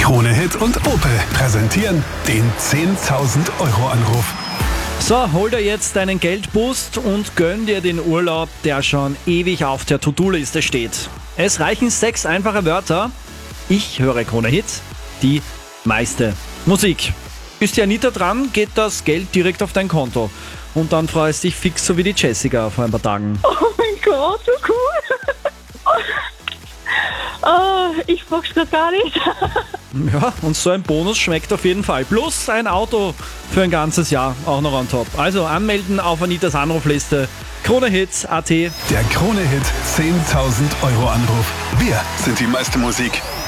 Krone Hit und Opel präsentieren den 10.000 Euro Anruf. So, hol dir jetzt deinen Geldboost und gönn dir den Urlaub, der schon ewig auf der To-Do-Liste steht. Es reichen 6 einfache Wörter. Ich höre Krone Hit, die meiste Musik. Ist die Anita dran, geht das Geld direkt auf dein Konto. Und dann freust dich fix so wie die Jessica vor ein paar Tagen. Oh mein Gott, so cool. Ich frag's grad gar nicht. Ja, und so ein Bonus schmeckt auf jeden Fall. Plus ein Auto für ein ganzes Jahr auch noch on top. Also anmelden auf Anitas Anrufliste. KroneHit.at. Der Krone Hit 10.000 Euro Anruf. Wir sind die meiste Musik.